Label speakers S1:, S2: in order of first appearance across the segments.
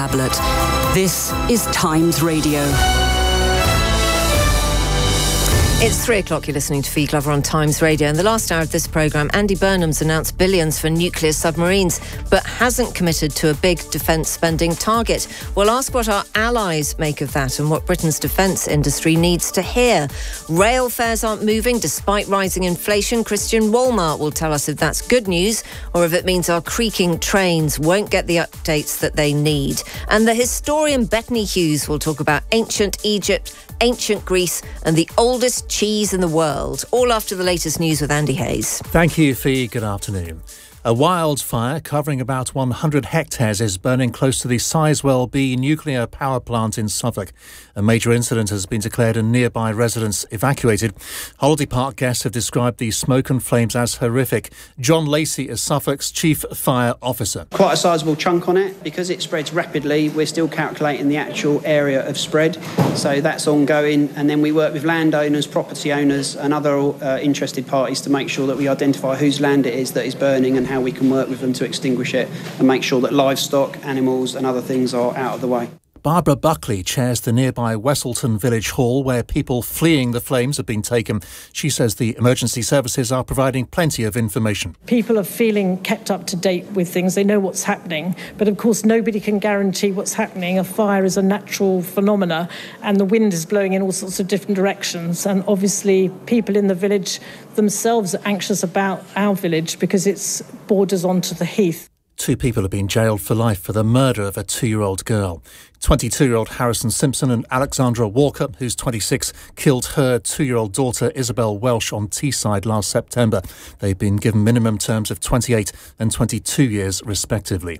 S1: tablet. This is Times Radio.
S2: It's 3 o'clock. You're listening to Fee Glover on Times Radio. In the last hour of this programme, Andy Burnham's announced billions for nuclear submarines, but hasn't committed to a big defence spending target. We'll ask what our allies make of that and what Britain's defence industry needs to hear. Rail fares aren't moving despite rising inflation. Christian Walmart will tell us if that's good news or if it means our creaking trains won't get the updates that they need. And the historian Bethany Hughes will talk about ancient Egypt, ancient Greece and the oldest cheese in the world. All after the latest news with Andy Hayes.
S3: Thank you, Fee. Good afternoon. A wildfire covering about 100 hectares is burning close to the Sizewell B nuclear power plant in Suffolk. A major incident has been declared and nearby residents evacuated. Holiday Park guests have described the smoke and flames as horrific. John Lacey is Suffolk's chief fire officer.
S4: Quite a sizable chunk on it. Because it spreads rapidly, we're still calculating the actual area of spread. So that's ongoing. And then we work with landowners, property owners and other interested parties to make sure that we identify whose land it is that is burning and how we can work with them to extinguish it and make sure that livestock, animals and other things are out of the way.
S3: Barbara Buckley chairs the nearby Westleton Village Hall where people fleeing the flames have been taken. She says the emergency services are providing plenty of information.
S5: People are feeling kept up to date with things. They know what's happening. But of course, nobody can guarantee what's happening. A fire is a natural phenomena and the wind is blowing in all sorts of different directions. And obviously, people in the village themselves are anxious about our village because it borders onto the heath.
S3: 2 people have been jailed for life for the murder of a 2-year-old girl. 22-year-old Harrison Simpson and Alexandra Walker, who's 26, killed her 2-year-old daughter Isabel Welsh on Teesside last September. They've been given minimum terms of 28 and 22 years respectively.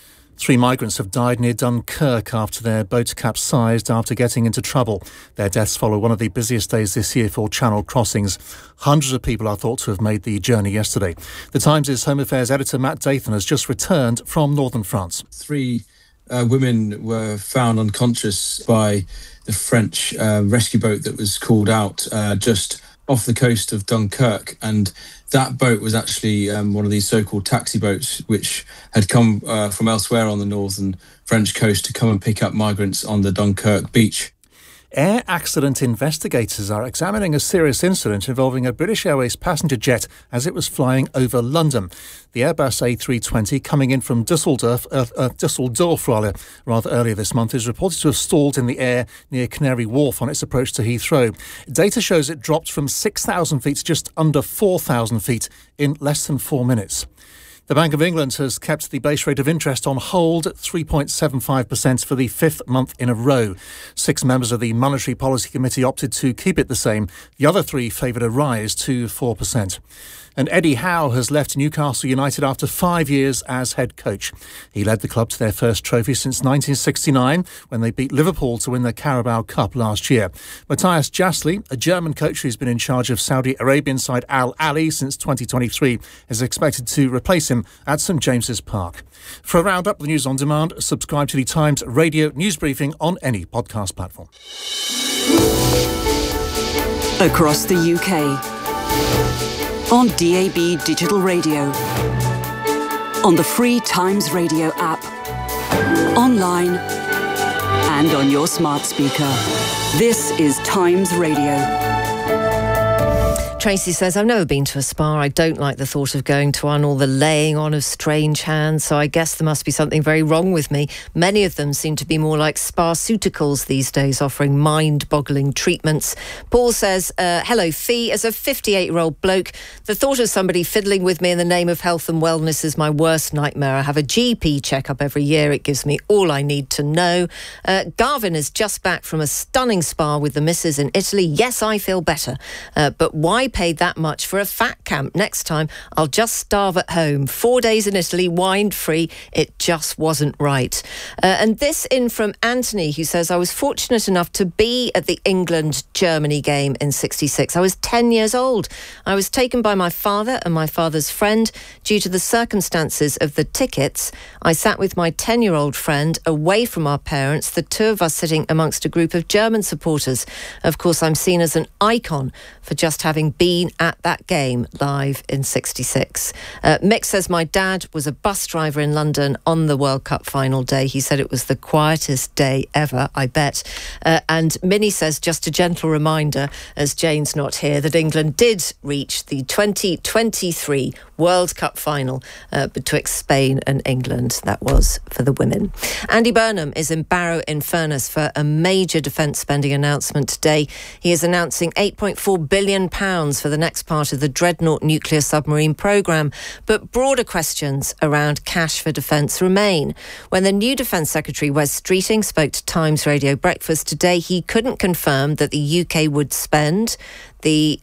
S3: 3 migrants have died near Dunkirk after their boat capsized after getting into trouble. Their deaths follow one of the busiest days this year for channel crossings. Hundreds of people are thought to have made the journey yesterday. The Times' Home Affairs editor Matt Dathan has just returned from northern France.
S6: 3 women were found unconscious by the French rescue boat that was called out just off the coast of Dunkirk, and that boat was actually one of these so-called taxi boats which had come from elsewhere on the northern French coast to come and pick up migrants on the Dunkirk beach.
S3: Air accident investigators are examining a serious incident involving a British Airways passenger jet as it was flying over London. The Airbus A320 coming in from Dusseldorf rather earlier this month is reported to have stalled in the air near Canary Wharf on its approach to Heathrow. Data shows it dropped from 6,000 feet to just under 4,000 feet in less than 4 minutes. The Bank of England has kept the base rate of interest on hold at 3.75% for the 5th month in a row. 6 members of the Monetary Policy Committee opted to keep it the same. The other 3 favoured a rise to 4%. And Eddie Howe has left Newcastle United after 5 years as head coach. He led the club to their first trophy since 1969 when they beat Liverpool to win the Carabao Cup last year. Matthias Jasli, a German coach who's been in charge of Saudi Arabian side Al Ahly since 2023, is expected to replace him at St James's Park. For a roundup of the news on demand, subscribe to the Times Radio News Briefing on any podcast platform.
S1: Across the UK. On DAB Digital Radio, on the free Times Radio app, online and on your smart speaker. This is Times Radio.
S2: Tracy says, I've never been to a spa. I don't like the thought of going to one or the laying on of strange hands, so I guess there must be something very wrong with me. Many of them seem to be more like spa-ceuticals these days, offering mind-boggling treatments. Paul says, hello, Fee. As a 58-year-old bloke, the thought of somebody fiddling with me in the name of health and wellness is my worst nightmare. I have a GP checkup every year. It gives me all I need to know. Garvin is just back from a stunning spa with the missus in Italy. Yes, I feel better. But why paid that much for a fat camp? Next time I'll just starve at home. 4 days in Italy, wine free. It just wasn't right. And this in from Anthony, who says, I was fortunate enough to be at the England-Germany game in '66. I was 10 years old. I was taken by my father and my father's friend. Due to the circumstances of the tickets, I sat with my 10-year-old friend away from our parents, the 2 of us sitting amongst a group of German supporters. Of course, I'm seen as an icon for just having been at that game live in '66. Mick says, my dad was a bus driver in London on the World Cup final day. He said it was the quietest day ever, I bet. And Minnie says, just a gentle reminder, as Jane's not here, that England did reach the 2023 World Cup final betwixt Spain and England. That was for the women. Andy Burnham is in Barrow-in-Furness for a major defence spending announcement today. He is announcing £8.4 billion for the next part of the Dreadnought nuclear submarine programme. But broader questions around cash for defence remain. When the new Defence Secretary, Wes Streeting, spoke to Times Radio Breakfast today, he couldn't confirm that the UK would spend the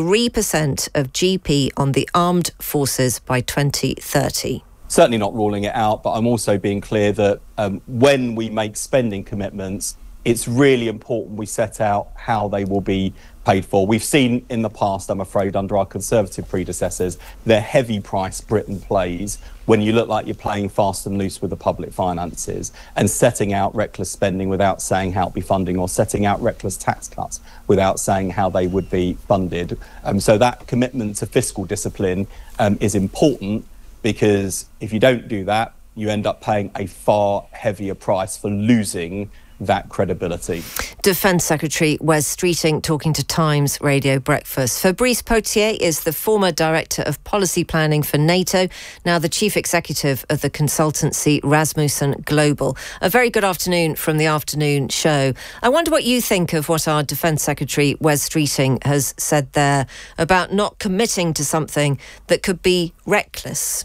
S2: 3% of GP on the armed forces by 2030.
S7: Certainly not ruling it out, but I'm also being clear that when we make spending commitments, it's really important we set out how they will be paid for. We've seen in the past, I'm afraid, under our Conservative predecessors, the heavy price Britain plays when you look like you're playing fast and loose with the public finances and setting out reckless spending without saying how it be funding, or setting out reckless tax cuts without saying how they would be funded. So that commitment to fiscal discipline is important, because if you don't do that, you end up paying a far heavier price for losing that credibility.
S2: Defence Secretary Wes Streeting talking to Times Radio Breakfast. Fabrice Potier is the former Director of Policy Planning for NATO, now the Chief Executive of the consultancy Rasmussen Global. A very good afternoon from the afternoon show. I wonder what you think of what our Defence Secretary Wes Streeting has said there about not committing to something that could be reckless.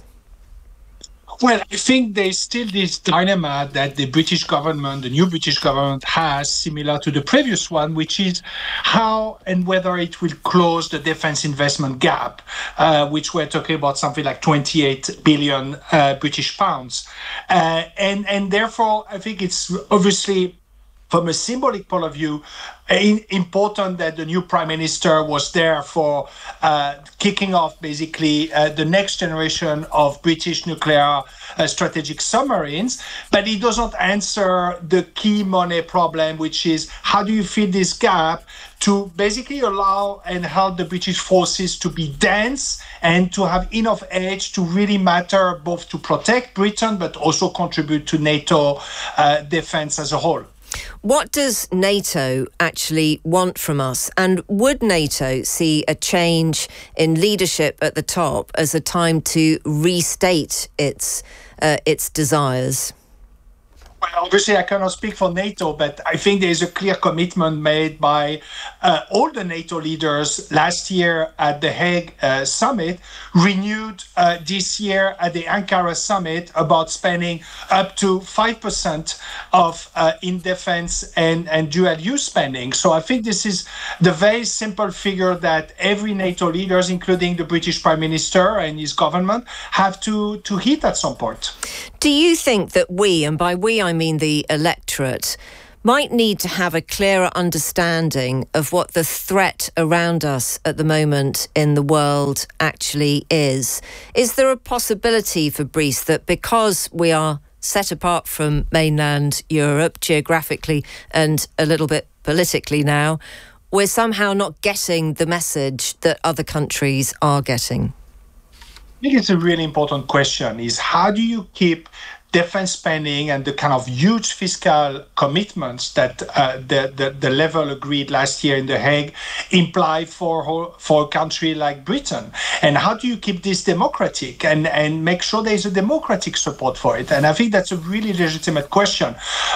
S8: Well, I think there's still this dilemma that the British government, the new British government, has, similar to the previous one, which is how and whether it will close the defence investment gap, which we're talking about something like 28 billion British pounds. And therefore, I think it's obviously, from a symbolic point of view, important that the new Prime Minister was there for kicking off basically the next generation of British nuclear strategic submarines. But it doesn't answer the key money problem, which is how do you fill this gap to basically allow and help the British forces to be dense and to have enough edge to really matter, both to protect Britain but also contribute to NATO defence as a whole.
S2: What does NATO actually want from us? And would NATO see a change in leadership at the top as a time to restate its desires?
S8: Well, obviously, I cannot speak for NATO, but I think there is a clear commitment made by all the NATO leaders last year at the Hague summit, renewed this year at the Ankara summit, about spending up to 5% of in defense and dual-use spending. So I think this is the very simple figure that every NATO leaders, including the British Prime Minister and his government, have to hit at some point.
S2: Do you think that we, and by we I mean the electorate, might need to have a clearer understanding of what the threat around us at the moment in the world actually is? Is there a possibility, Fabrice, that because we are set apart from mainland Europe geographically and a little bit politically now, we're somehow not getting the message that other countries are getting?
S8: I think it's a really important question, is how do you keep defense spending and the kind of huge fiscal commitments that the level agreed last year in The Hague imply for a country like Britain? And how do you keep this democratic and make sure there is a democratic support for it? And I think that's a really legitimate question.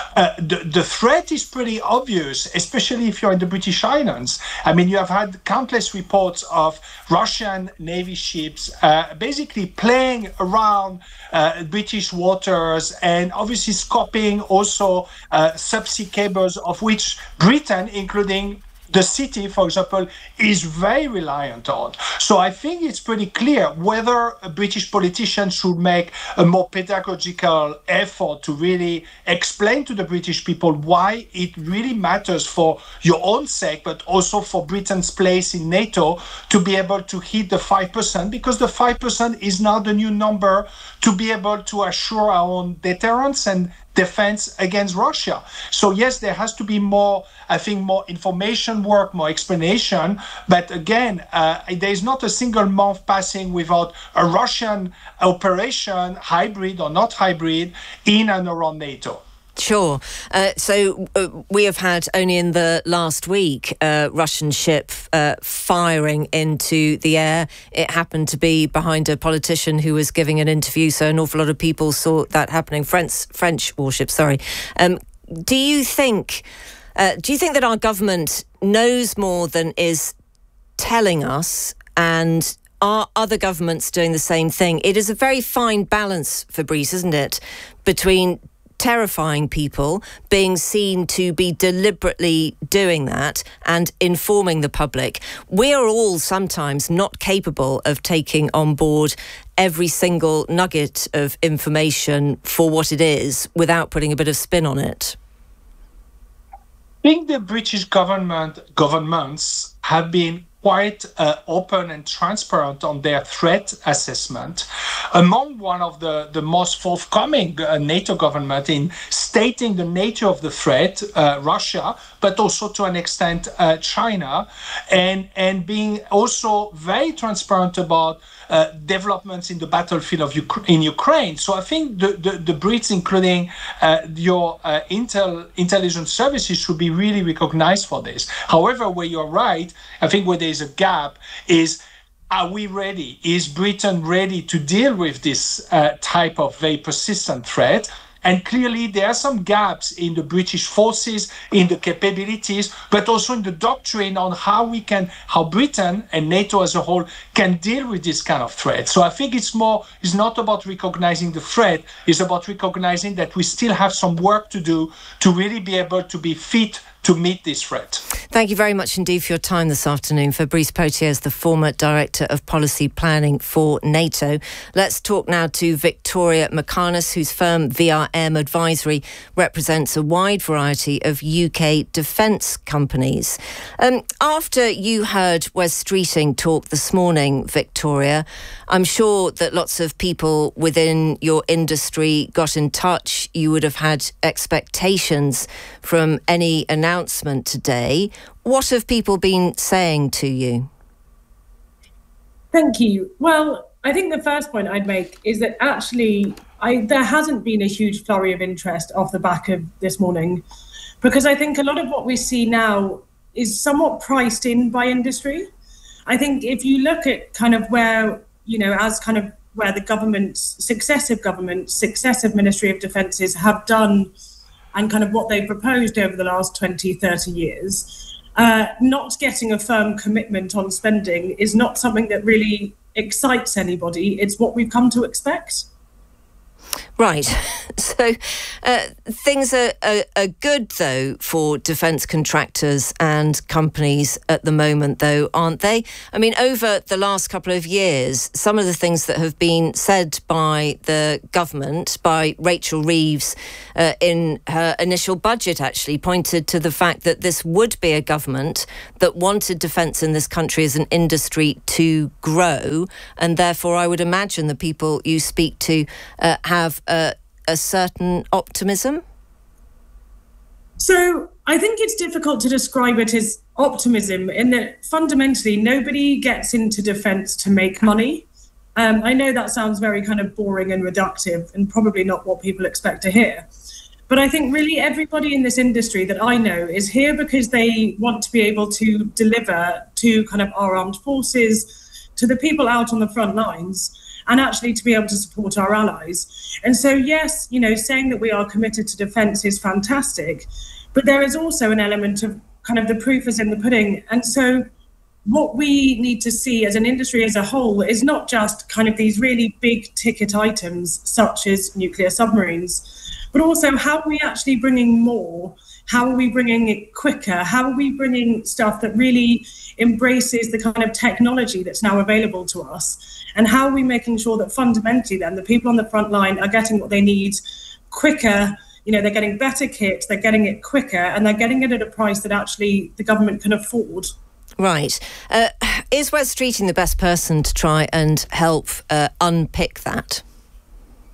S8: The threat is pretty obvious, especially if you're in the British Islands. I mean, you have had countless reports of Russian Navy ships basically playing around British waters and obviously scoping also subsea cables, of which Britain, including the city, for example, is very reliant on. So I think it's pretty clear whether British politicians should make a more pedagogical effort to really explain to the British people why it really matters for your own sake, but also for Britain's place in NATO to be able to hit the 5%, because the 5% is now the new number to be able to assure our own deterrence and defense against Russia. So yes, there has to be more information work, more explanation. But again, there is not a single month passing without a Russian operation, hybrid or not hybrid, in and around NATO.
S2: Sure. So we have had only in the last week Russian ship firing into the air. It happened to be behind a politician who was giving an interview, so an awful lot of people saw that happening. French warship, sorry. Do you think that our government knows more than is telling us, and are other governments doing the same thing? It is a very fine balance, Fabrice, isn't it, between terrifying people, being seen to be deliberately doing that, and informing the public. We are all sometimes not capable of taking on board every single nugget of information for what it is without putting a bit of spin on it.
S8: I think the British governments have been quite open and transparent on their threat assessment. Among one of the most forthcoming NATO government in stating the nature of the threat, Russia, but also to an extent China, and being also very transparent about developments in the battlefield in Ukraine. So I think the Brits, including your intelligence services, should be really recognized for this. However, where you're right, I think where there is a gap is, are we ready? Is Britain ready to deal with this type of very persistent threat? And clearly there are some gaps in the British forces, in the capabilities, but also in the doctrine on how Britain and NATO as a whole can deal with this kind of threat. So I think it's not about recognizing the threat, it's about recognizing that we still have some work to do to really be able to be fit to meet this threat.
S2: Thank you very much indeed for your time this afternoon. Fabrice Potier is the former Director of Policy Planning for NATO. Let's talk now to Victoria McCarness, whose firm VRM Advisory represents a wide variety of UK defence companies. After you heard Wes Streeting talk this morning, Victoria, I'm sure that lots of people within your industry got in touch. You would have had expectations from any announcement today. What have people been saying to you?
S9: Thank you. Well, I think the first point I'd make is that actually there hasn't been a huge flurry of interest off the back of this morning, because I think a lot of what we see now is somewhat priced in by industry. I think if you look at kind of where, where the successive Ministry of Defences have done and kind of what they've proposed over the last 20, 30 years, not getting a firm commitment on spending is not something that really excites anybody. It's what we've come to expect.
S2: Right. So things are good, though, for defence contractors and companies at the moment, though, aren't they? I mean, over the last couple of years, some of the things that have been said by the government, by Rachel Reeves in her initial budget, actually pointed to the fact that this would be a government that wanted defence in this country as an industry to grow. And therefore, I would imagine the people you speak to have a certain optimism?
S9: So I think it's difficult to describe it as optimism in that fundamentally nobody gets into defence to make money. I know that sounds very kind of boring and reductive and probably not what people expect to hear. But I think really everybody in this industry that I know is here because they want to be able to deliver to kind of our armed forces, to the people out on the front lines, and actually to be able to support our allies. And so, yes, saying that we are committed to defence is fantastic, but there is also an element of kind of the proof is in the pudding. And so what we need to see as an industry as a whole is not just kind of these really big ticket items, such as nuclear submarines, but also how are we actually bringing more? How are we bringing it quicker? How are we bringing stuff that really embraces the kind of technology that's now available to us? And how are we making sure that fundamentally then the people on the front line are getting what they need quicker? They're getting better kit, they're getting it quicker, and they're getting it at a price that actually the government can afford.
S2: Right. Is Wes Streeting the best person to try and help unpick that?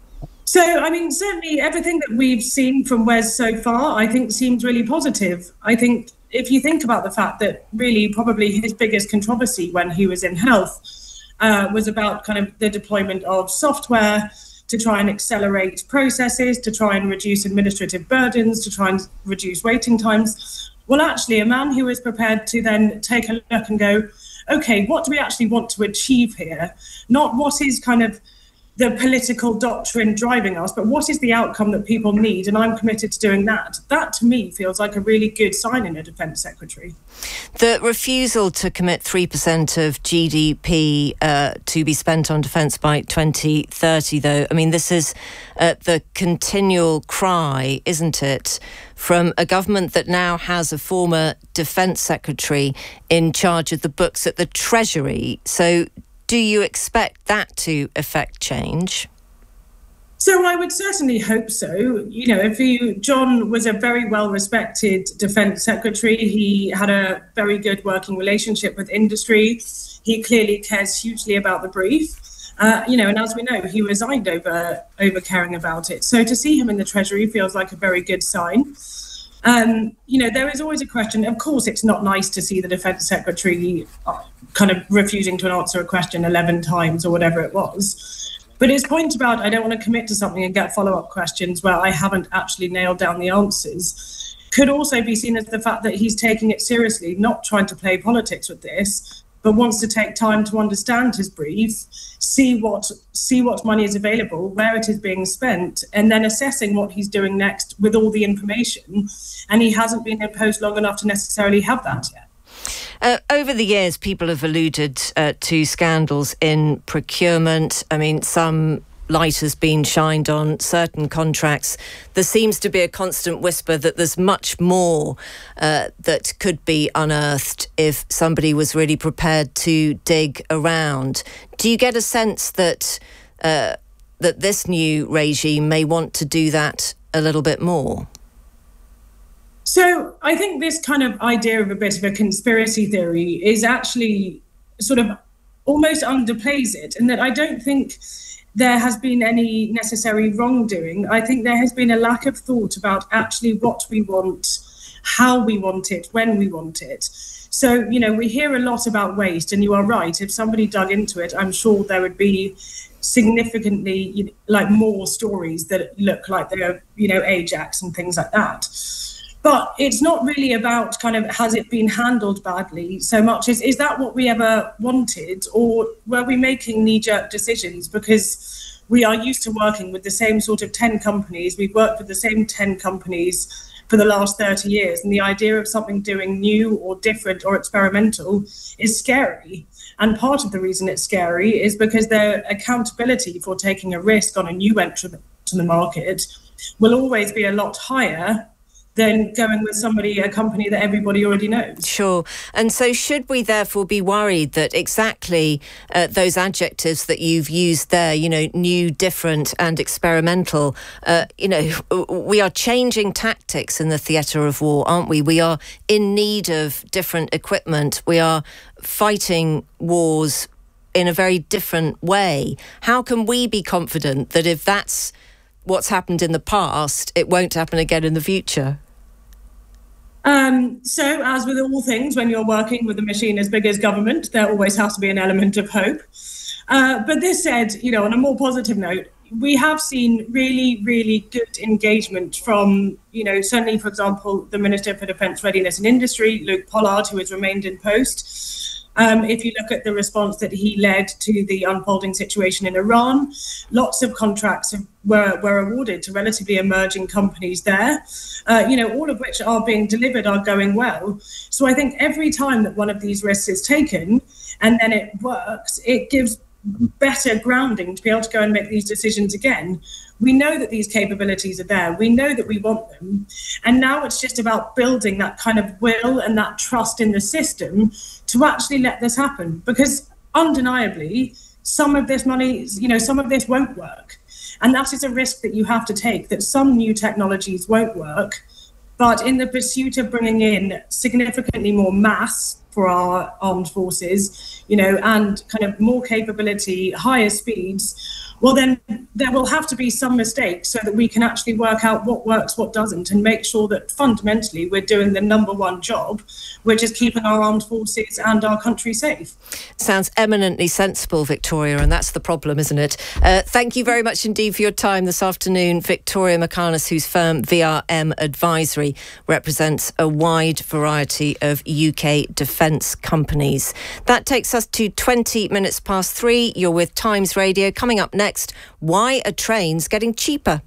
S9: So, I mean, certainly everything that we've seen from Wes so far, I think seems really positive. I think if you think about the fact that really probably his biggest controversy when he was in health was about kind of the deployment of software to try and accelerate processes, to try and reduce administrative burdens, to try and reduce waiting times. Well, actually, a man who is prepared to then take a look and go, okay, what do we actually want to achieve here? Not what is kind of the political doctrine driving us, but what is the outcome that people need? And I'm committed to doing that. That, to me, feels like a really good sign in a defence secretary.
S2: The refusal to commit 3% of GDP to be spent on defence by 2030, though, I mean, this is the continual cry, isn't it, from a government that now has a former defence secretary in charge of the books at the Treasury. So do you expect that to affect change?
S9: So I would certainly hope so. You know, John was a very well-respected defence secretary. He had a very good working relationship with industry. He clearly cares hugely about the brief. You know, and as we know, he resigned over caring about it. So to see him in the Treasury feels like a very good sign. You know, there is always a question. Of course, it's not nice to see the Defence Secretary kind of refusing to answer a question 11 times or whatever it was. But his point about I don't want to commit to something and get follow-up questions where I haven't actually nailed down the answers could also be seen as the fact that he's taking it seriously, not trying to play politics with this, but wants to take time to understand his brief, see what money is available, where it is being spent, and then assessing what he's doing next with all the information. And he hasn't been in post long enough to necessarily have that yet.
S2: Over the years, people have alluded to scandals in procurement. I mean, some light has been shined on certain contracts. There seems to be a constant whisper that there's much more that could be unearthed if somebody was really prepared to dig around. Do you get a sense that that this new regime may want to do that a little bit more?
S9: So I think this kind of idea of a bit of a conspiracy theory is actually sort of almost underplays it, in that I don't think there has been any necessary wrongdoing. I think there has been a lack of thought about actually what we want, how we want it, when we want it. So, you know, we hear a lot about waste, and you are right. If somebody dug into it, I'm sure there would be significantly like more stories that look like they're, you know, Ajax and things like that. But it's not really about kind of has it been handled badly so much as is that what we ever wanted, or were we making knee-jerk decisions because we are used to working with the same sort of 10 companies. We've worked with the same 10 companies for the last 30 years. And the idea of something doing new or different or experimental is scary. And part of the reason it's scary is because their accountability for taking a risk on a new entrant to the market will always be a lot higher than going with a company that everybody already knows.
S2: Sure. And so should we therefore be worried that exactly those adjectives that you've used there, you know, new, different and experimental, you know, we are changing tactics in the theatre of war, aren't we? We are in need of different equipment. We are fighting wars in a very different way. How can we be confident that if that's what's happened in the past, it won't happen again in the future?
S9: So, as with all things, when you're working with a machine as big as government, there always has to be an element of hope. But this said, you know, on a more positive note, we have seen really, really good engagement from, you know, certainly, for example, the Minister for Defence Readiness and Industry, Luke Pollard, who has remained in post. If you look at the response that he led to the unfolding situation in Iran, lots of contracts were awarded to relatively emerging companies there, you know, all of which are being delivered, are going well. So I think every time that one of these risks is taken and then it works, it gives better grounding to be able to go and make these decisions again. We know that these capabilities are there. We know that we want them. And now it's just about building that kind of will and that trust in the system to actually let this happen. Because undeniably, some of this money, you know, some of this won't work. And that is a risk that you have to take, that some new technologies won't work. But in the pursuit of bringing in significantly more mass for our armed forces, and kind of more capability, higher speeds, well, then there will have to be some mistakes so that we can actually work out what works, what doesn't, and make sure that fundamentally we're doing the number one job, which is keeping our armed forces and our country safe.
S2: Sounds eminently sensible, Victoria, and that's the problem, isn't it? Thank you very much indeed for your time this afternoon, Victoria McManus, whose firm VRM Advisory represents a wide variety of UK defence companies. That takes us to 20 minutes past 3. You're with Times Radio. Coming up next, why are trains getting cheaper?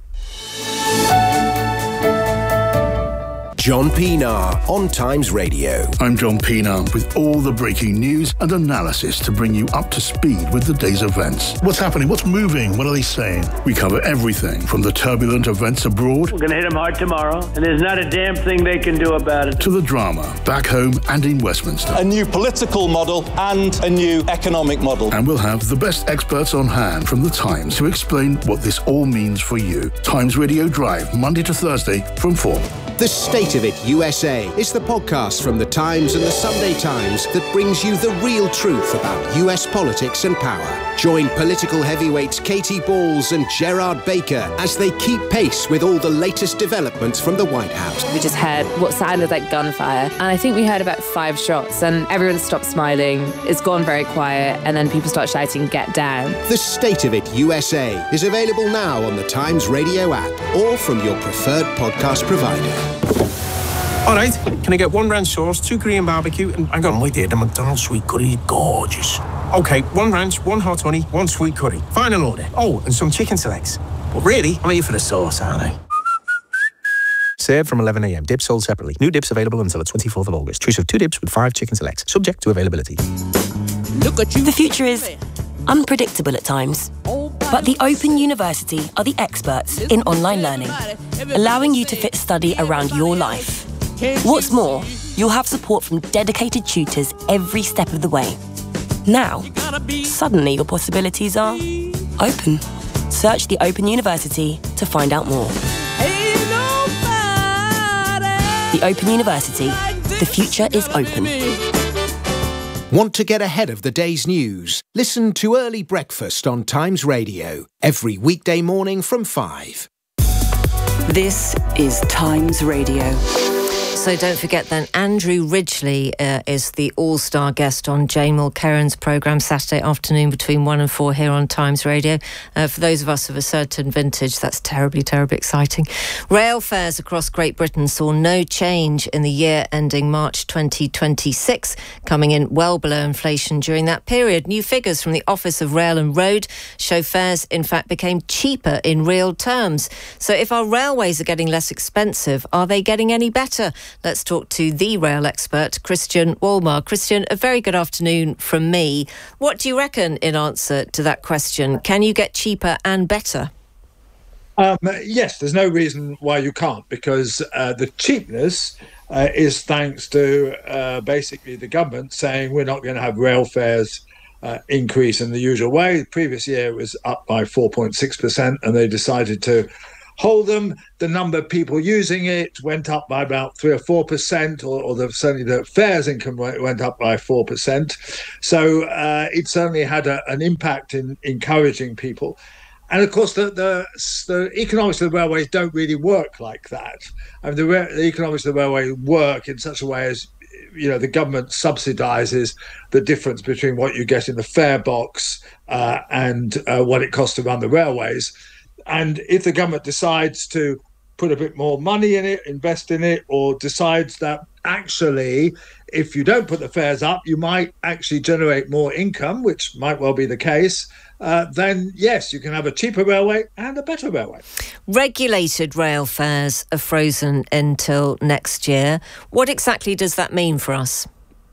S10: John Pienaar on Times Radio.
S11: I'm John Pienaar with all the breaking news and analysis to bring you up to speed with the day's events. What's happening? What's moving? What are they saying? We cover everything from the turbulent events abroad.
S12: We're going to hit them hard tomorrow, and there's not a damn thing they can do about it.
S11: To the drama, back home and in Westminster.
S13: A new political model and a new economic model.
S11: And we'll have the best experts on hand from the Times to explain what this all means for you. Times Radio Drive, Monday to Thursday from 4.
S10: The State of It USA is the podcast from The Times and The Sunday Times that brings you the real truth about US politics and power. Join political heavyweights Katie Balls and Gerard Baker as they keep pace with all the latest developments from the White House.
S14: We just heard what sounded like gunfire, and I think we heard about 5 shots, and everyone stopped smiling. It's gone very quiet, and then people start shouting, "Get down."
S10: The State of It USA is available now on the Times Radio app or from your preferred podcast provider.
S15: All right, can I get 1 ranch sauce, 2 Korean barbecue, and I got my dear, the McDonald's sweet curry is gorgeous. Okay, 1 ranch, 1 hot honey, 1 sweet curry. Final order. Oh, and some chicken selects. But really, I'm here for the sauce, aren't I? Served from 11 a.m. Dips sold separately. New dips available until the 24th of August. Choose of 2 dips with 5 chicken selects. Subject to availability.
S16: Look at you. The future is unpredictable at times. But the Open University are the experts in online learning, allowing you to fit study around your life. What's more, you'll have support from dedicated tutors every step of the way. Now, suddenly your possibilities are open. Search the Open University to find out more. The Open University. The future is open.
S10: Want to get ahead of the day's news? Listen to Early Breakfast on Times Radio every weekday morning from 5.
S1: This is Times Radio.
S2: So don't forget then, Andrew Ridgeley is the all-star guest on Jane Mulcairn's programme Saturday afternoon between 1 and 4 here on Times Radio. For those of us of a certain vintage, that's terribly, terribly exciting. Rail fares across Great Britain saw no change in the year ending March 2026, coming in well below inflation during that period. New figures from the Office of Rail and Road show fares, in fact, became cheaper in real terms. So if our railways are getting less expensive, are they getting any better? Let's talk to the rail expert, Christian Wolmar. Christian, a very good afternoon from me. What do you reckon in answer to that question? Can you get cheaper and better?
S17: Yes, there's no reason why you can't, because the cheapness is thanks to basically the government saying we're not going to have rail fares increase in the usual way. The previous year it was up by 4.6%, and they decided to hold them. The number of people using it went up by about 3 or 4%, or certainly the fares income went up by 4%. So it certainly had an impact in encouraging people. And of course, the economics of the railways don't really work like that. I mean, the economics of the railway work in such a way as, the government subsidises the difference between what you get in the fare box and what it costs to run the railways. And if the government decides to put a bit more money in it, invest in it, or decides that actually, if you don't put the fares up, you might actually generate more income, which might well be the case, then yes, you can have a cheaper railway and a better railway.
S2: Regulated rail fares are frozen until next year. What exactly does that mean for us?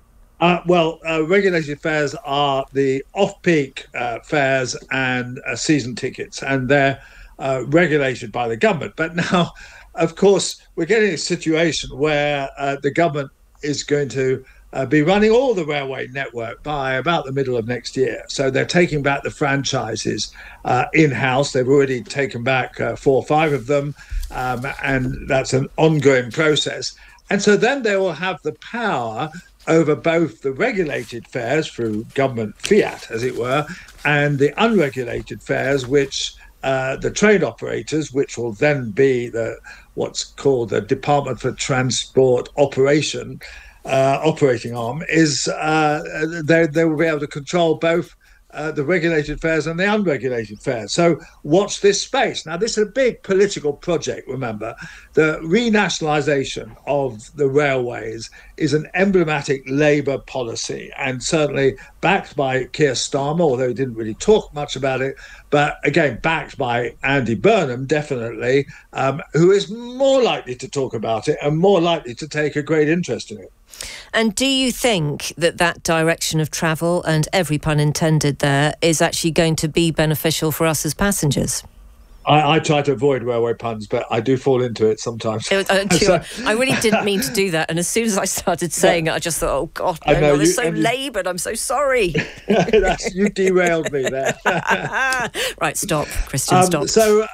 S17: Regulated fares are the off-peak fares and season tickets, and they're regulated by the government. But now, of course, we're getting a situation where the government is going to be running all the railway network by about the middle of next year. So they're taking back the franchises in-house. They've already taken back 4 or 5 of them, and that's an ongoing process. And so then they will have the power over both the regulated fares through government fiat, as it were, and the unregulated fares, which the train operators, which will then be what's called the Department for Transport operating arm, is they will be able to control both the regulated fares and the unregulated fares. So watch this space. Now, this is a big political project, remember. The renationalisation of the railways is an emblematic Labour policy, and certainly backed by Keir Starmer, although he didn't really talk much about it, but again, backed by Andy Burnham, definitely, who is more likely to talk about it and more likely to take a great interest in it.
S2: And do you think that direction of travel, and every pun intended there, is actually going to be beneficial for us as passengers?
S17: I try to avoid railway puns, but I do fall into it sometimes.
S2: I really didn't mean to do that. And as soon as I started saying it, I just thought, oh, God, no, it's so laboured. I'm so sorry.
S17: You derailed me there.
S2: Right, stop, Christian, stop.
S17: So,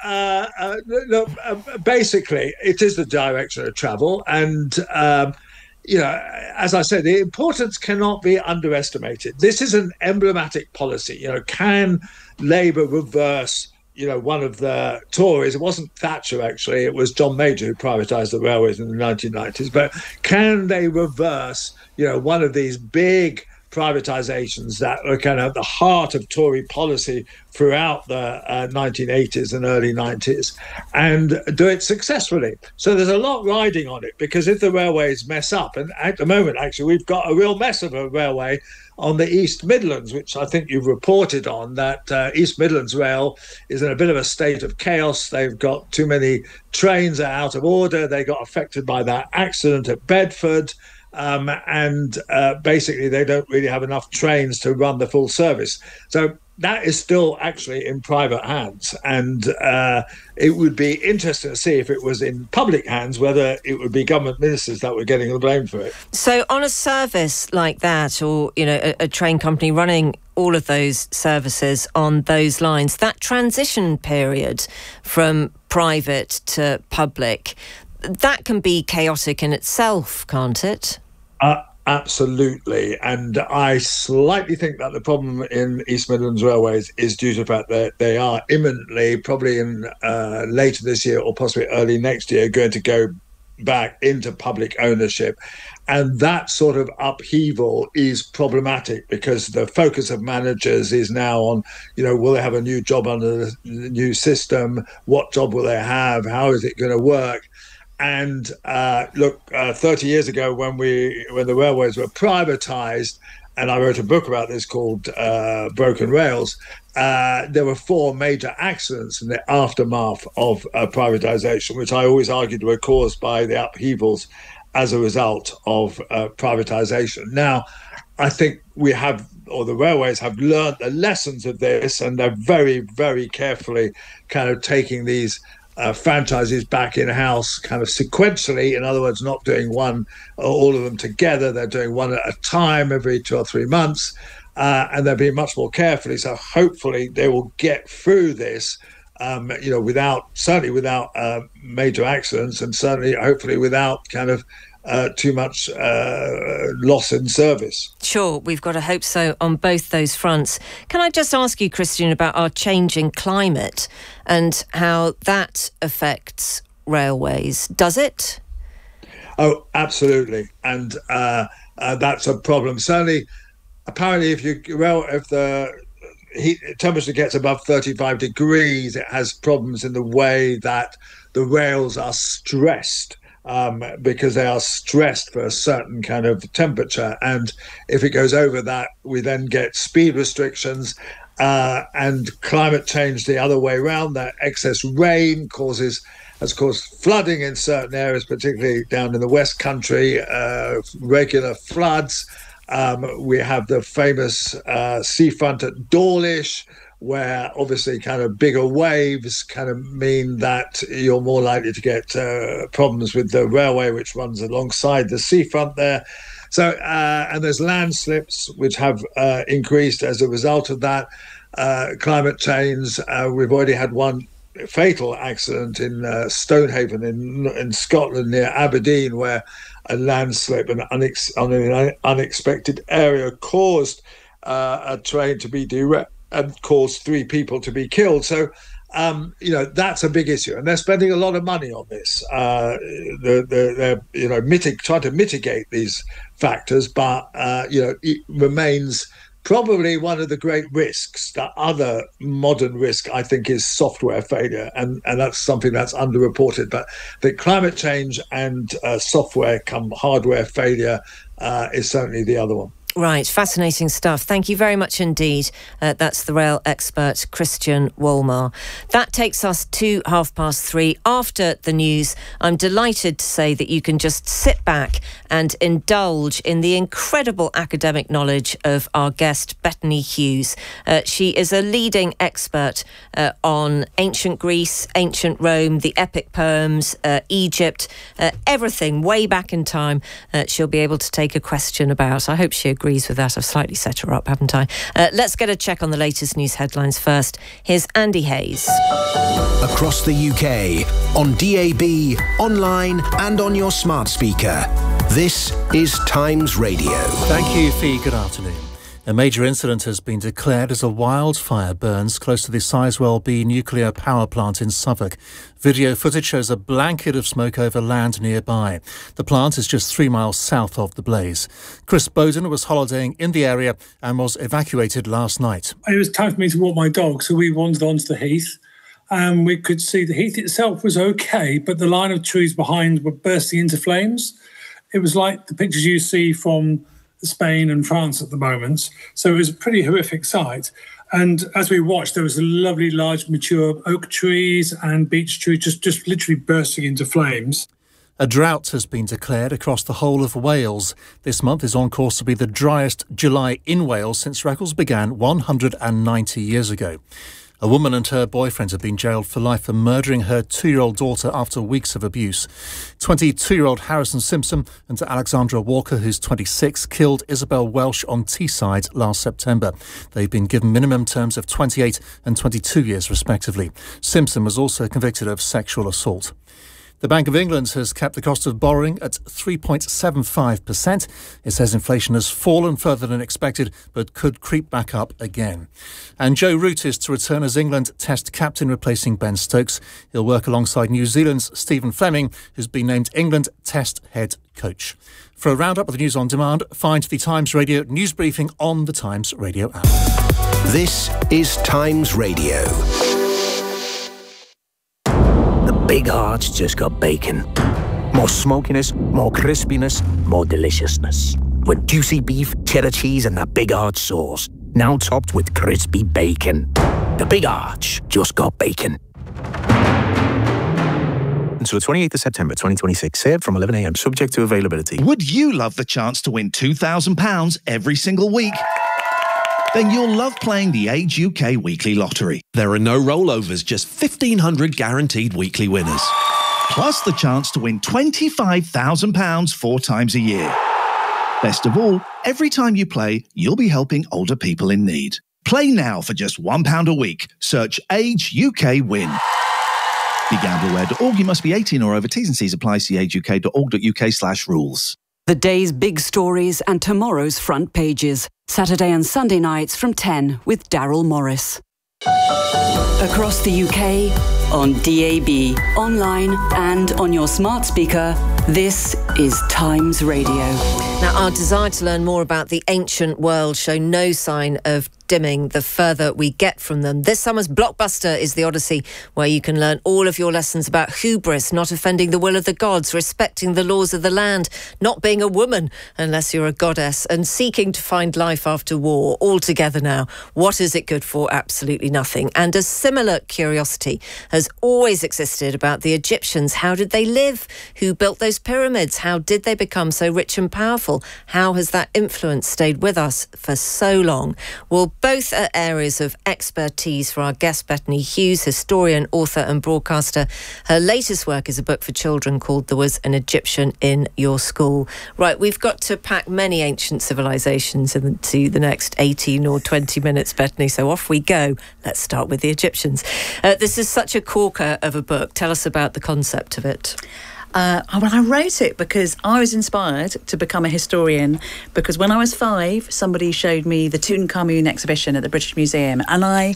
S17: basically, it is the direction of travel. And, as I said, the importance cannot be underestimated. This is an emblematic policy. Can Labour reverse one of the Tories? It wasn't Thatcher, actually. It was John Major who privatised the railways in the 1990s. But can they reverse, one of these big privatisations that were kind of at the heart of Tory policy throughout the 1980s and early 90s, and do it successfully? So there's a lot riding on it, because if the railways mess up, and at the moment, actually, we've got a real mess of a railway on the East Midlands, which I think you've reported on, that East Midlands Rail is in a bit of a state of chaos. They've got too many trains are out of order. They got affected by that accident at Bedford. And basically, they don't really have enough trains to run the full service. So that is still actually in private hands. And it would be interesting to see if it was in public hands, whether it would be government ministers that were getting the blame for it.
S2: So on a service like that, or, a train company running all of those services on those lines, that transition period from private to public, that can be chaotic in itself, can't it?
S17: Absolutely. And I slightly think that the problem in East Midlands Railways is due to the fact that they are imminently, probably in later this year or possibly early next year, going to go back into public ownership. And that sort of upheaval is problematic, because the focus of managers is now on, will they have a new job under the new system? What job will they have? How is it going to work? And 30 years ago, when the railways were privatised, and I wrote a book about this called Broken Rails, there were 4 major accidents in the aftermath of privatisation, which I always argued were caused by the upheavals as a result of privatisation. Now, I think the railways have learned the lessons of this, and they're very, very carefully kind of taking these franchises back in-house kind of sequentially. In other words, not doing all of them together. They're doing one at a time every 2 or 3 months, and they're being much more carefully. So hopefully they will get through this, without major accidents, and certainly hopefully without kind of too much loss in service.
S2: Sure, we've got to hope so on both those fronts. Can I just ask you, Christian, about our changing climate and how that affects railways? Does it?
S17: Oh, absolutely. And that's a problem. Certainly, apparently, if the temperature gets above 35 degrees, it has problems in the way that the rails are stressed. Because they are stressed for a certain kind of temperature. And if it goes over that, we then get speed restrictions, and climate change the other way around. That excess rain has caused flooding in certain areas, particularly down in the West Country, regular floods. We have the famous seafront at Dawlish, where obviously kind of bigger waves kind of mean that you're more likely to get problems with the railway, which runs alongside the seafront there. So, and there's landslips, which have increased as a result of that. Climate change, we've already had one fatal accident in Stonehaven in Scotland near Aberdeen, where a landslip on an unexpected area caused a train to be derailed and caused 3 people to be killed. So, that's a big issue, and they're spending a lot of money on this. They're trying to mitigate these factors, but it remains probably one of the great risks. The other modern risk, I think, is software failure, and that's something that's underreported. But the climate change and software come hardware failure is certainly the other one.
S2: Right, fascinating stuff. Thank you very much indeed. That's the rail expert, Christian Wolmar. That takes us to 3:30. After the news, I'm delighted to say that you can just sit back and indulge in the incredible academic knowledge of our guest, Bethany Hughes. She is a leading expert on ancient Greece, ancient Rome, the epic poems, Egypt, everything way back in time. She'll be able to take a question about. I hope she agrees with that. I've slightly set her up, haven't I? Let's get a check on the latest news headlines first. Here's Andy Hayes.
S10: Across the UK, on DAB, online and on your smart speaker. This is Times Radio.
S3: Thank you, Fee. Good afternoon. A major incident has been declared as a wildfire burns close to the Sizewell B nuclear power plant in Suffolk. Video footage shows a blanket of smoke over land nearby. The plant is just 3 miles south of the blaze. Chris Bowden was holidaying in the area and was evacuated last night.
S18: It was time for me to walk my dog, so we wandered onto the heath. And we could see the heath itself was okay, but the line of trees behind were bursting into flames. It was like the pictures you see from Spain and France at the moment. So it was a pretty horrific sight. And as we watched, there was a lovely large mature oak trees and beech trees just literally bursting into flames.
S3: A drought has been declared across the whole of Wales. This month is on course to be the driest July in Wales since records began 190 years ago. A woman and her boyfriend have been jailed for life for murdering her 2-year-old daughter after weeks of abuse. 22-year-old Harrison Simpson and Alexandra Walker, who's 26, killed Isabel Welsh on Teesside last September. They've been given minimum terms of 28 and 22 years, respectively. Simpson was also convicted of sexual assault. The Bank of England has kept the cost of borrowing at 3.75%. It says inflation has fallen further than expected, but could creep back up again. And Joe Root is to return as England Test captain, replacing Ben Stokes. He'll work alongside New Zealand's Stephen Fleming, who's been named England Test head coach. For a roundup of the news on demand, find the Times Radio news briefing on the Times Radio app.
S10: This is Times Radio.
S19: Big Hearts just got bacon. More smokiness, more crispiness, more deliciousness. With juicy beef, cheddar cheese and that Big Arch sauce. Now topped with crispy bacon. The Big Arch just got bacon.
S20: Until the 28th of September 2026, served from 11 a.m, subject to availability.
S21: Would you love the chance to win £2,000 every single week? Then you'll love playing the Age UK Weekly Lottery. There are no rollovers, just 1,500 guaranteed weekly winners. Plus the chance to win £25,000 4 times a year. Best of all, every time you play, you'll be helping older people in need. Play now for just £1 a week. Search Age UK Win. BeGambleAware.org. You must be 18 or over. T's and C's apply. See ageuk.org.uk/rules.
S1: The day's big stories and tomorrow's front pages. Saturday and Sunday nights from 10 with Daryl Morris. Across the UK, on DAB, online and on your smart speaker, this is Times Radio.
S2: Now, our desire to learn more about the ancient world show no sign of dimming the further we get from them. This summer's blockbuster is The Odyssey, where you can learn all of your lessons about hubris, not offending the will of the gods, respecting the laws of the land, not being a woman unless you're a goddess, and seeking to find life after war. All together now. What is it good for? Absolutely nothing. And a similar curiosity has always existed about the Egyptians. How did they live? Who built those pyramids? How did they become so rich and powerful? How has that influence stayed with us for so long? Well, Both are areas of expertise for our guest Bethany Hughes, historian, author and broadcaster. Her latest work is a book for children called There Was an Egyptian in Your School. Right, we've got to pack many ancient civilisations into the next 18 or 20 minutes, Bethany, so off we go. Let's start with the Egyptians. This is such a corker of a book. Tell us about the concept of it.
S4: Well, I wrote it because I was inspired to become a historian, because when I was 5, somebody showed me the Tutankhamun exhibition at the British Museum, and I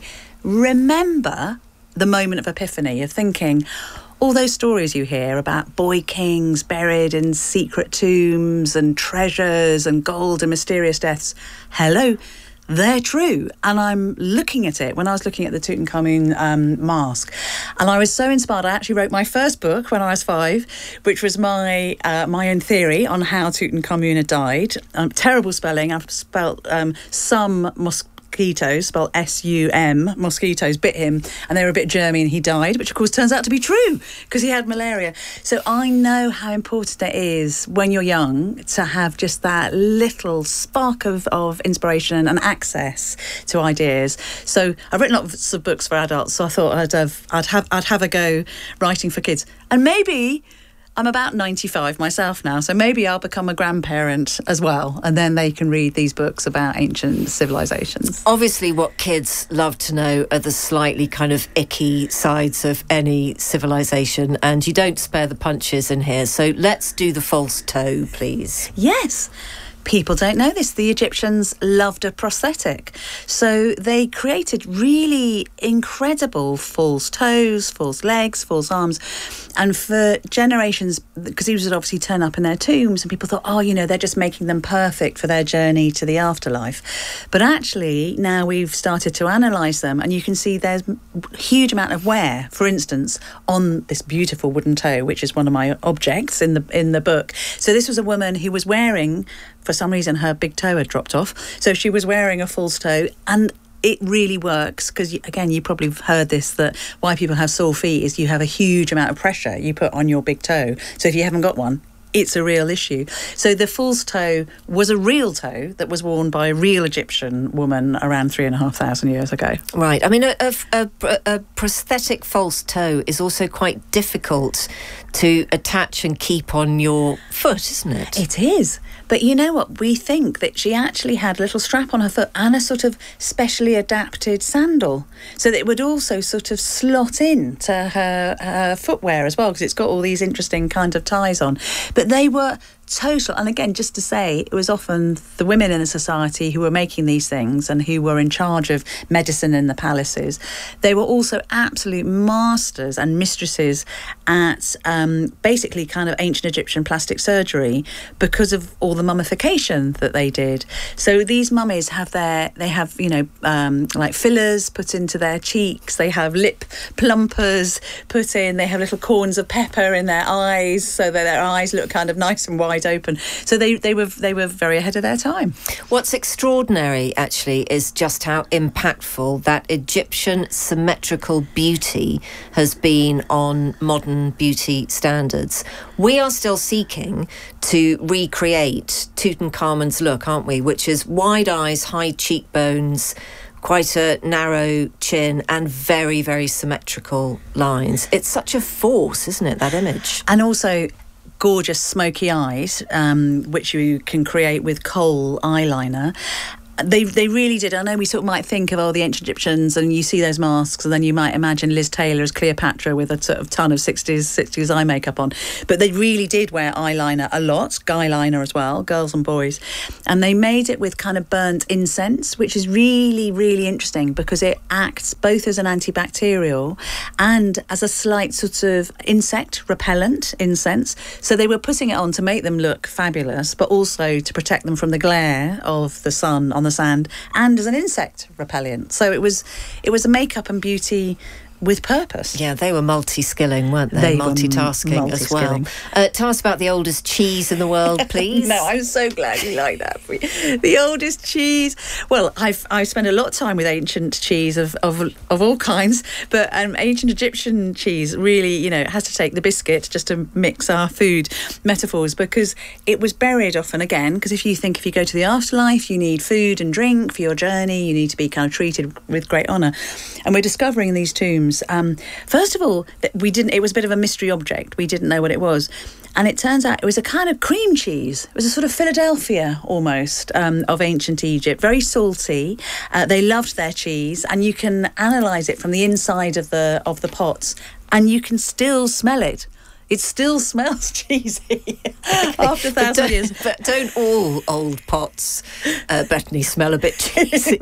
S4: remember the moment of epiphany of thinking, all those stories you hear about boy kings buried in secret tombs and treasures and gold and mysterious deaths, hello, they're true. And I'm looking at it when I was looking at the Tutankhamun mask, and I was so inspired. I actually wrote my first book when I was 5, which was my own theory on how Tutankhamun had died. Terrible spelling. I've spelt some mosquitoes, spelled S-U-M, mosquitoes bit him, and they were a bit germy, and he died, which of course turns out to be true because he had malaria. So I know how important it is when you're young to have just that little spark of inspiration and access to ideas. So I've written lots of books for adults, so I thought I'd have a go writing for kids. And maybe I'm about 95 myself now, so maybe I'll become a grandparent as well, and then they can read these books about ancient civilizations.
S2: Obviously, what kids love to know are the slightly kind of icky sides of any civilization, and you don't spare the punches in here, so let's do the false toe, please.
S4: Yes. People don't know this. The Egyptians loved a prosthetic. So they created really incredible false toes, false legs, false arms. And for generations, because these would obviously turn up in their tombs, and people thought, oh, they're just making them perfect for their journey to the afterlife. But actually, now we've started to analyse them, and you can see there's a huge amount of wear, for instance, on this beautiful wooden toe, which is one of my objects in the book. So this was a woman who was wearing, for some reason, her big toe had dropped off. So she was wearing a false toe, and it really works because, again, you probably have heard this, that why people have sore feet is you have a huge amount of pressure you put on your big toe. So if you haven't got one, it's a real issue. So the false toe was a real toe that was worn by a real Egyptian woman around 3,500 years ago.
S2: Right. I mean, a prosthetic false toe is also quite difficult to attach and keep on your foot, isn't it?
S4: It is. But you know what? We think that she actually had a little strap on her foot and a sort of specially adapted sandal, so that it would also sort of slot in to her footwear as well, because it's got all these interesting kind of ties on. But they were total, and again, just to say, it was often the women in the society who were making these things and who were in charge of medicine in the palaces. They were also absolute masters and mistresses at basically kind of ancient Egyptian plastic surgery because of all the mummification that they did. So these mummies have like fillers put into their cheeks, they have lip plumpers put in, they have little corns of pepper in their eyes so that their eyes look kind of nice and wide open. So they were very ahead of their time.
S2: What's extraordinary, actually, is just how impactful that Egyptian symmetrical beauty has been on modern beauty standards. We are still seeking to recreate Tutankhamun's look, aren't we? Which is wide eyes, high cheekbones, quite a narrow chin, and very, very symmetrical lines. It's such a force, isn't it, that image?
S4: And also gorgeous smoky eyes, which you can create with kohl eyeliner. They really did. I know we sort of might think of the ancient Egyptians, and you see those masks, and then you might imagine Liz Taylor as Cleopatra with a sort of ton of 60s eye makeup on. But they really did wear eyeliner a lot, guyliner as well, girls and boys. And they made it with kind of burnt incense, which is really, really interesting because it acts both as an antibacterial and as a slight sort of insect repellent incense. So they were putting it on to make them look fabulous, but also to protect them from the glare of the sun on the sand, and as an insect repellent. So it was a makeup and beauty with purpose.
S2: Yeah, they were multi-skilling, weren't they? Multitasking as well. Tell us about the oldest cheese in the world, please.
S4: No, I'm so glad you like that. The oldest cheese. Well, I've spent a lot of time with ancient cheese of all kinds, but ancient Egyptian cheese really, you know, has to take the biscuit just to mix our food metaphors, because it was buried often again. Because if you go to the afterlife, you need food and drink for your journey. You need to be kind of treated with great honour, and we're discovering in these tombs. First of all, it was a bit of a mystery object. We didn't know what it was. And it turns out it was a kind of cream cheese. It was a sort of Philadelphia almost of ancient Egypt, very salty. They loved their cheese, and you can analyse it from the inside of the pots, and you can still smell it. It still smells cheesy after 1,000 years.
S2: But don't all old pots, Bethany, smell a bit cheesy?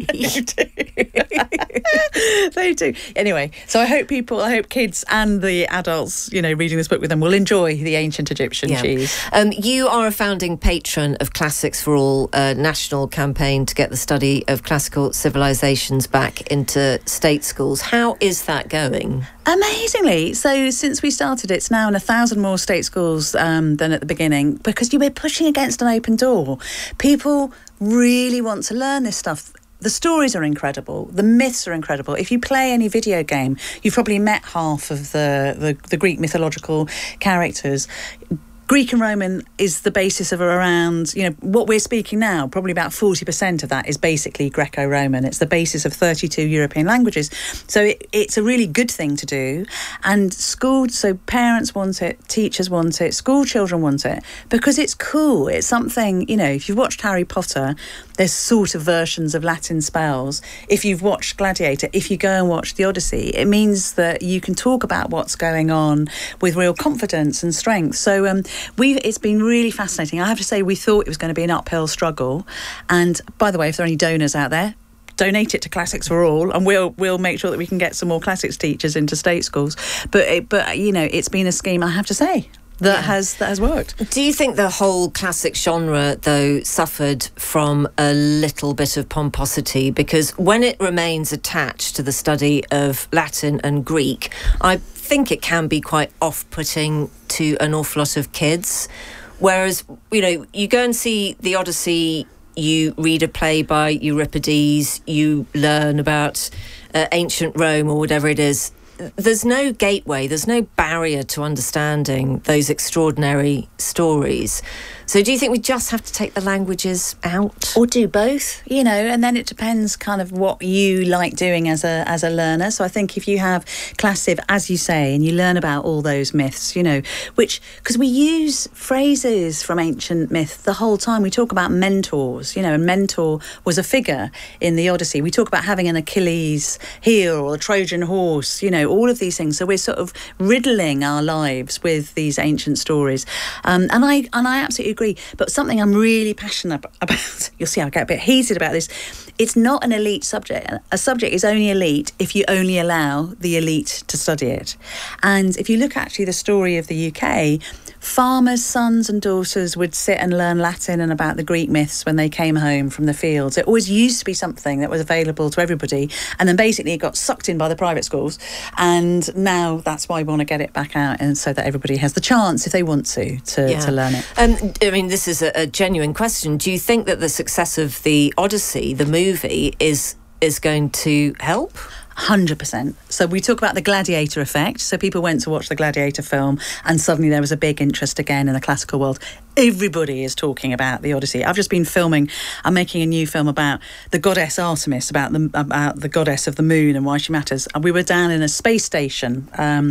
S4: They do. Anyway, so I hope kids and the adults, you know, reading this book with them will enjoy the ancient Egyptian cheese.
S2: You are a founding patron of Classics for All, a national campaign to get the study of classical civilizations back into state schools. How is that going?
S4: Amazingly. So since we started, it's now in 1,000 more state schools than at the beginning, because you were pushing against an open door. People really want to learn this stuff. The stories are incredible. The myths are incredible. If you play any video game, you've probably met half of the Greek mythological characters. Greek and Roman is the basis of around, you know, what we're speaking now, probably about 40% of that is basically Greco-Roman. It's the basis of 32 European languages. So it's a really good thing to do. And so parents want it, teachers want it, school children want it, because it's cool. It's something, you know, if you've watched Harry Potter, there's sort of versions of Latin spells. If you've watched Gladiator, if you go and watch The Odyssey, it means that you can talk about what's going on with real confidence and strength. So it's been really fascinating. I have to say, we thought it was going to be an uphill struggle. And by the way, if there are any donors out there, donate it to Classics for All, and we'll make sure that we can get some more classics teachers into state schools. But you know, it's been a scheme, I have to say, that has worked.
S2: Do you think the whole classic genre, though, suffered from a little bit of pomposity? Because when it remains attached to the study of Latin and Greek, I think it can be quite off-putting to an awful lot of kids. Whereas, you know, you go and see The Odyssey, you read a play by Euripides, you learn about ancient Rome or whatever it is. There's no gateway, there's no barrier to understanding those extraordinary stories. So do you think we just have to take the languages out?
S4: Or do both, you know, and then it depends kind of what you like doing as a learner. So I think if you have Classic, as you say, and you learn about all those myths, you know, because we use phrases from ancient myth the whole time. We talk about mentors, you know, and mentor was a figure in the Odyssey. We talk about having an Achilles heel or a Trojan horse, you know, all of these things. So we're sort of riddling our lives with these ancient stories. And I absolutely agree. But something I'm really passionate about, you'll see I get a bit heated about this, it's not an elite subject. A subject is only elite if you only allow the elite to study it. And if you look actually the story of the UK, farmers' sons and daughters would sit and learn Latin and about the Greek myths when they came home from the fields. It always used to be something that was available to everybody, and then basically it got sucked in by the private schools. And now that's why we want to get it back out, and so that everybody has the chance, if they want to learn it.
S2: I mean, this is a genuine question. Do you think that the success of the Odyssey, the movie, is going to help?
S4: 100%. So we talk about the Gladiator effect. So people went to watch the Gladiator film, and suddenly there was a big interest again in the classical world. Everybody is talking about the Odyssey. I've just been filming. I'm making a new film about the goddess Artemis, about the goddess of the moon and why she matters. And we were down in a space station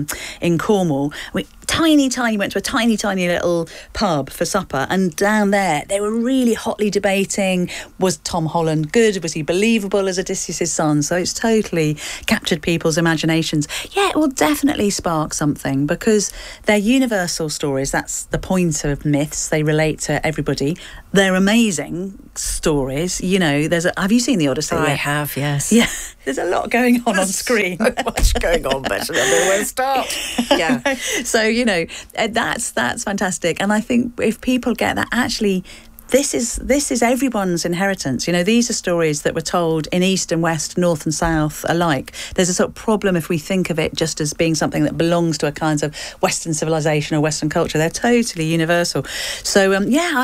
S4: in Cornwall. We went to a tiny little pub for supper, and down there they were really hotly debating, was Tom Holland good? Was he believable as Odysseus' son? So it's totally captured people's imaginations. Yeah, it will definitely spark something, because they're universal stories. That's the point of myths. They relate to everybody. They're amazing stories. You know, have you seen the Odyssey?
S2: I have, yes.
S4: Yeah, there's a lot going on screen.
S2: So much going on, but I don't know where to start. Yeah.
S4: So, you know, that's fantastic. And I think if people get that, actually, this is everyone's inheritance. You know, these are stories that were told in East and West, North and South alike. There's a sort of problem if we think of it just as being something that belongs to a kind of Western civilization or Western culture. They're totally universal. So,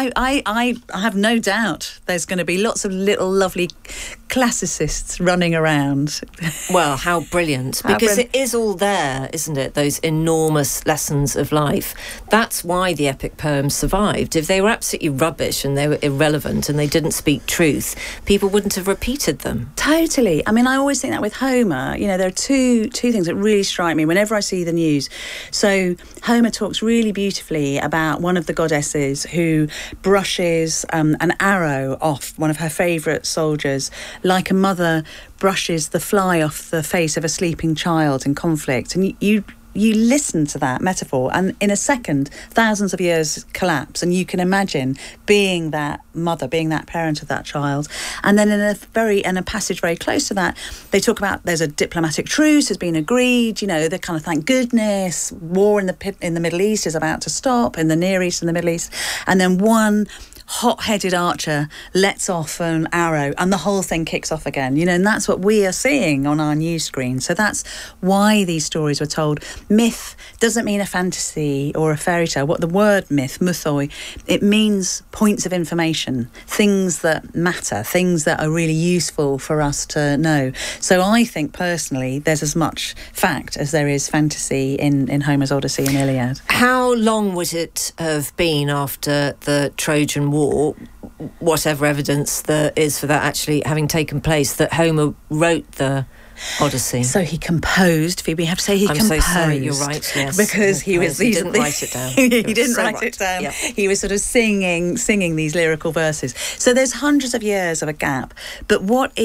S4: I have no doubt there's going to be lots of little lovely classicists running around.
S2: Well, how brilliant. Because it is all there, isn't it? Those enormous lessons of life. That's why the epic poems survived. If they were absolutely rubbish and they were irrelevant and they didn't speak truth, people wouldn't have repeated them.
S4: Totally. I mean, I always think that with Homer, you know, there are two things that really strike me whenever I see the news. So Homer talks really beautifully about one of the goddesses who brushes an arrow off one of her favourite soldiers, like a mother brushes the fly off the face of a sleeping child in conflict. And you listen to that metaphor, and in a second, thousands of years collapse, and you can imagine being that mother, being that parent of that child. And then in a passage very close to that, they talk about there's a diplomatic truce has been agreed. You know, they kind of thank goodness. War in the Middle East is about to stop, in the Near East and the Middle East, and then one hot-headed archer lets off an arrow and the whole thing kicks off again, you know, and that's what we are seeing on our news screen. So that's why these stories were told. Myth doesn't mean a fantasy or a fairy tale. What the word myth, mythoi, it means points of information, things that matter, things that are really useful for us to know. So I think personally there's as much fact as there is fantasy in Homer's Odyssey and Iliad.
S2: How long would it have been after the Trojan War, whatever evidence there is for that actually having taken place, that Homer wrote the Odyssey?
S4: So he composed, Phoebe. You have to say he composed.
S2: I'm so sorry, you're right, yes.
S4: Because he
S2: didn't write it down.
S4: He didn't write it down. Yeah. He was sort of singing these lyrical verses. So there's hundreds of years of a gap. But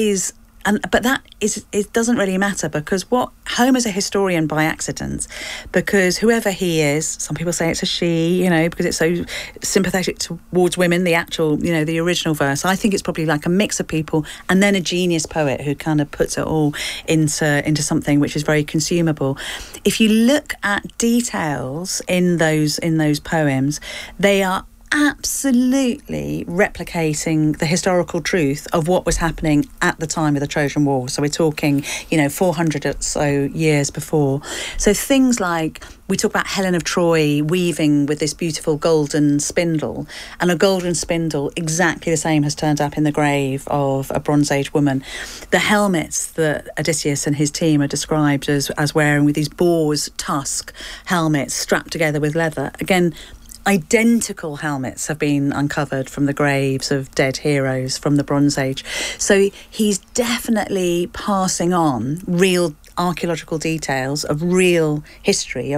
S4: it doesn't really matter, because Homer's a historian by accident, because whoever he is, some people say it's a she, you know, because it's so sympathetic towards women, the actual, you know, the original verse. I think it's probably like a mix of people and then a genius poet who kind of puts it all into something which is very consumable. If you look at details in those poems, they are absolutely replicating the historical truth of what was happening at the time of the Trojan War. So we're talking, you know, 400 or so years before. So things like, we talk about Helen of Troy weaving with this beautiful golden spindle, and a golden spindle exactly the same has turned up in the grave of a Bronze Age woman. The helmets that Odysseus and his team are described as wearing, with these boar's tusk helmets strapped together with leather. Again, identical helmets have been uncovered from the graves of dead heroes from the Bronze Age. So he's definitely passing on real archaeological details of real history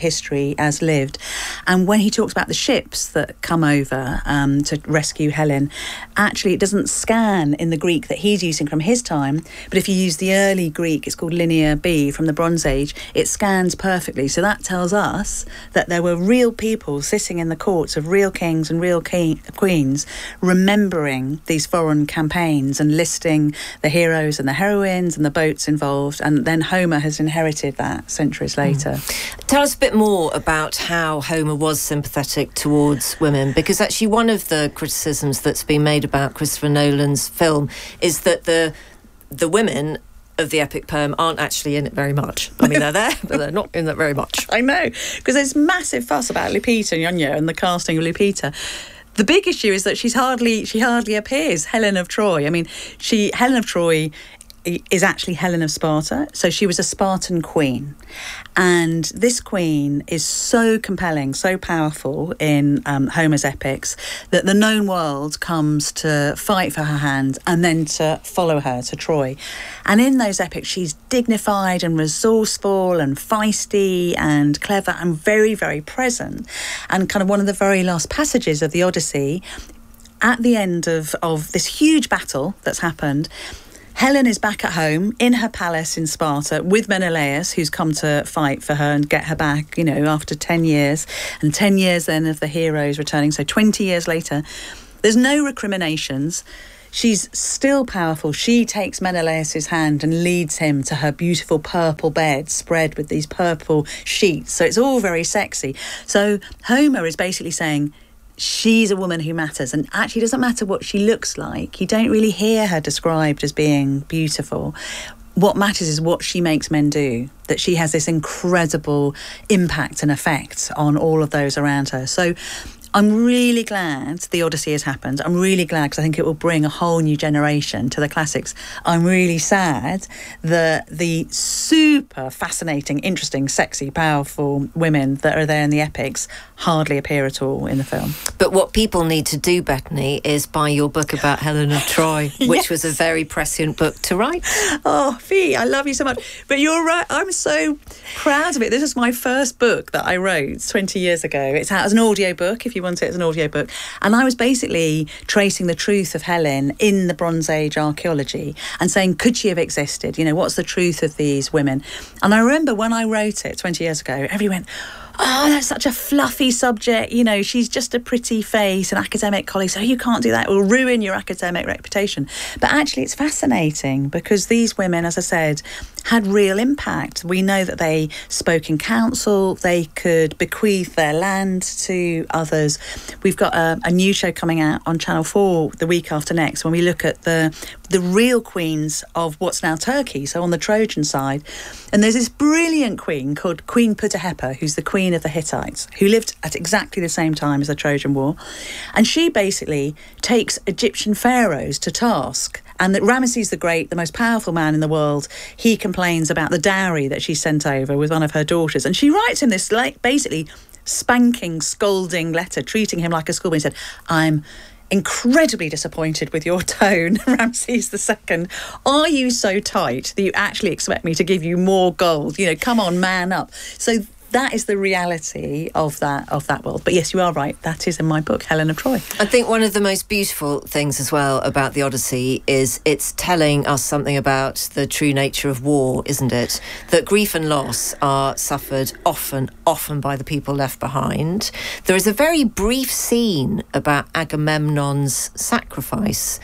S4: as lived. And when he talks about the ships that come over to rescue Helen, actually it doesn't scan in the Greek that he's using from his time, but if you use the early Greek, it's called Linear B from the Bronze Age, it scans perfectly. So that tells us that there were real people sitting in the courts of real kings and real queens, remembering these foreign campaigns and listing the heroes and the heroines and the boats involved, and then Homer has inherited that centuries later.
S2: Tell us a bit more about how Homer was sympathetic towards women, because actually one of the criticisms that's been made about Christopher Nolan's film is that the women of the epic poem aren't actually in it very much. I mean, they're there, but they're not in it very much.
S4: I know, because there's massive fuss about Lupita Nyong'o and the casting of Lupita. The big issue is that she hardly appears. Helen of Troy. I mean, Helen of Troy is actually Helen of Sparta. So she was a Spartan queen. And this queen is so compelling, so powerful in Homer's epics, that the known world comes to fight for her hand and then to follow her to Troy. And in those epics, she's dignified and resourceful and feisty and clever and very, very present. And kind of one of the very last passages of the Odyssey, at the end of this huge battle that's happened, Helen is back at home in her palace in Sparta with Menelaus, who's come to fight for her and get her back, you know, after 10 years. And 10 years then of the heroes returning, so 20 years later. There's no recriminations. She's still powerful. She takes Menelaus's hand and leads him to her beautiful purple bed spread with these purple sheets. So it's all very sexy. So Homer is basically saying, she's a woman who matters, and actually it doesn't matter what she looks like. You don't really hear her described as being beautiful. What matters is what she makes men do, that she has this incredible impact and effect on all of those around her. So I'm really glad the Odyssey has happened. I'm really glad because I think it will bring a whole new generation to the classics. I'm really sad that the super fascinating, interesting, sexy, powerful women that are there in the epics hardly appear at all in the film.
S2: But what people need to do, Bethany, is buy your book about Helen of Troy, which was a very prescient book to write.
S4: Oh, Fee, I love you so much. But you're right, I'm so proud of it. This is my first book that I wrote 20 years ago. It's out as an audiobook, if you want it as an audiobook. And I was basically tracing the truth of Helen in the Bronze Age archaeology and saying, could she have existed? You know, what's the truth of these women? And I remember when I wrote it 20 years ago, everyone went, oh, that's such a fluffy subject. You know, she's just a pretty face, an academic colleague, so you can't do that. It will ruin your academic reputation. But actually, it's fascinating because these women, as I said, had real impact. We know that they spoke in council, they could bequeath their land to others. We've got a new show coming out on Channel 4 the week after next when we look at the real queens of what's now Turkey, so on the Trojan side. And there's this brilliant queen called Queen Putaheppa, who's the queen of the Hittites, who lived at exactly the same time as the Trojan War. And she basically takes Egyptian pharaohs to task. And that Ramesses the Great, the most powerful man in the world, he complains about the dowry that she sent over with one of her daughters. And she writes him this, like, basically spanking, scolding letter, treating him like a schoolboy. He said, I'm incredibly disappointed with your tone, Ramses II. Are you so tight that you actually expect me to give you more gold? You know, come on, man up. So that is the reality of that world. But yes, you are right. That is in my book, Helen of Troy.
S2: I think one of the most beautiful things as well about the Odyssey is it's telling us something about the true nature of war, isn't it? That grief and loss are suffered often by the people left behind. There is a very brief scene about Agamemnon's sacrifice.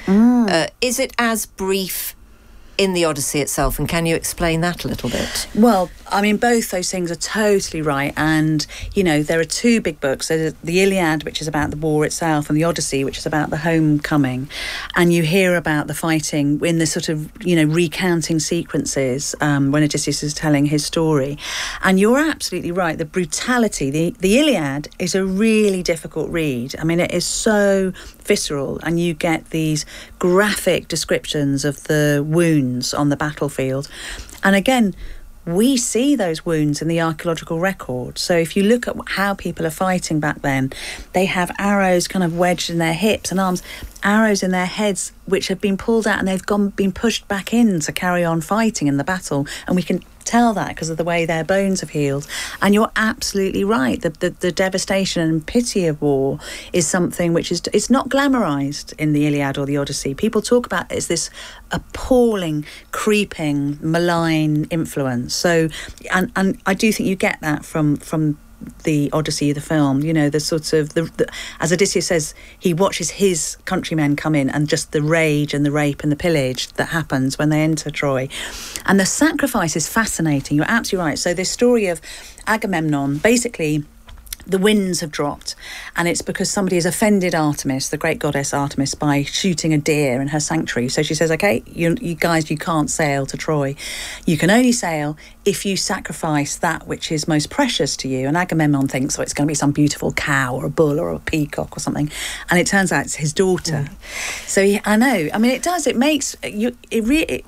S2: Is it as brief in the Odyssey itself, and can you explain that a little bit?
S4: Well, I mean, both those things are totally right. And, you know, there are two big books. There's the Iliad, which is about the war itself, and the Odyssey, which is about the homecoming. And you hear about the fighting in the sort of, you know, recounting sequences when Odysseus is telling his story. And you're absolutely right. The brutality, the Iliad is a really difficult read. I mean, it is so visceral, and you get these graphic descriptions of the wounds on the battlefield. And again, we see those wounds in the archaeological record. So if you look at how people are fighting back then, they have arrows kind of wedged in their hips and arms, arrows in their heads which have been pulled out and they've been pushed back in to carry on fighting in the battle. And we can tell that because of the way their bones have healed. And you're absolutely right. The devastation and pity of war is something which is, it's not glamorized in the Iliad or the Odyssey. People talk about it as this appalling, creeping, malign influence. So, and I do think you get that from the Odyssey, the film, you know, the sort of, as Odysseus says, he watches his countrymen come in and just the rage and the rape and the pillage that happens when they enter Troy. And the sacrifice is fascinating. You're absolutely right. So this story of Agamemnon, basically, the winds have dropped, and it's because somebody has offended Artemis, the great goddess Artemis, by shooting a deer in her sanctuary. So she says, okay, you guys, you can't sail to Troy. You can only sail if you sacrifice that which is most precious to you. And Agamemnon thinks, oh, it's going to be some beautiful cow or a bull or a peacock or something. And it turns out it's his daughter. So I know. I mean, it does. It makes you. It's really.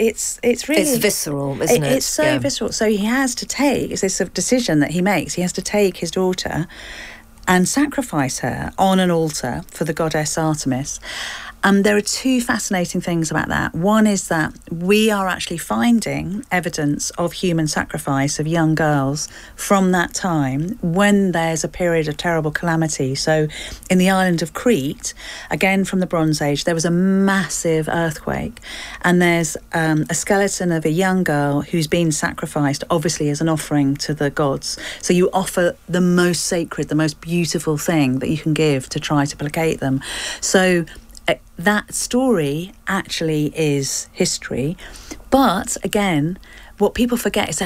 S2: It's visceral, isn't it?
S4: It's so visceral. So he has to take. It's this decision that he makes. He has to take his daughter and sacrifice her on an altar for the goddess Artemis. There are two fascinating things about that. One is that we are actually finding evidence of human sacrifice of young girls from that time when there's a period of terrible calamity. So in the island of Crete, again from the Bronze Age, there was a massive earthquake, and there's a skeleton of a young girl who's been sacrificed, obviously as an offering to the gods. So you offer the most sacred, the most beautiful thing that you can give to try to placate them. So that story actually is history. But again, what people forget is